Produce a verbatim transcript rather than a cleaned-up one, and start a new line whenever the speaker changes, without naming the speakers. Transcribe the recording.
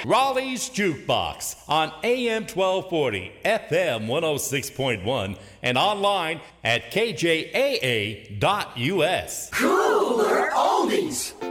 Raleigh's Jukebox on A M twelve forty, F M one oh six point one, and online at K J A A dot U S.
Cooler Oldies.